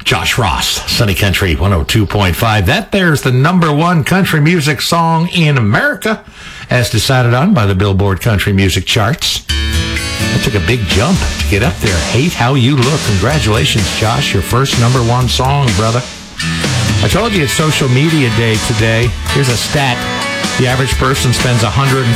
Josh Ross, Sunny Country 102.5. That there's the number one country music song in America, as decided on by the Billboard Country Music Charts. That took a big jump to get up there. Hate How You Look. Congratulations, Josh. Your first number one song, brother. I told you it's social media day today. Here's a stat. The average person spends 140